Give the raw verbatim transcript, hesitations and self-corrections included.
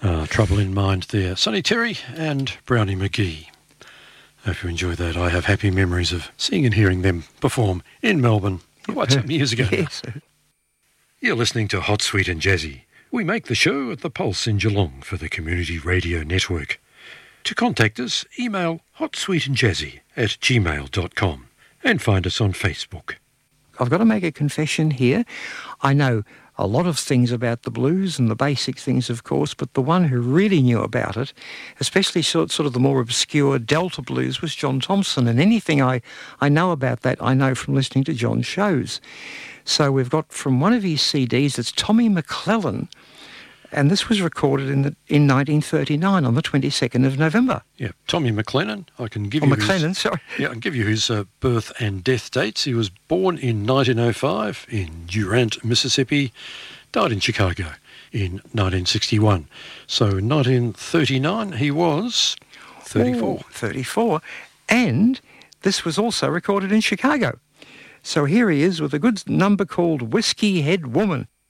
Uh, Trouble in Mind there. Sonny Terry and Brownie McGee. Hope you enjoy that. I have happy memories of seeing and hearing them perform in Melbourne quite some years ago. Yes. You're listening to Hot, Sweet and Jazzy. We make the show at the Pulse in Geelong for the Community Radio Network. To contact us, email hotsweetandjazzy at gmail dot com and find us on Facebook. I've got to make a confession here. I know a lot of things about the blues and the basic things, of course, but the one who really knew about it, especially sort, sort of the more obscure Delta blues, was John Thompson. And anything I, I know about that, I know from listening to John's shows. So we've got from one of his C Ds, it's Tommy McClellan, and this was recorded in the, in nineteen thirty-nine on the twenty-second of November. Yeah, Tommy McLennan. I can give Oh, you McLennan, his, sorry. Yeah, I can give you his uh, birth and death dates. He was born in nineteen oh five in Durant, Mississippi. Died in Chicago in nineteen sixty-one. So in nineteen thirty-nine he was thirty-four. Oh, thirty-four. And this was also recorded in Chicago. So here he is with a good number called Whiskey Head Woman.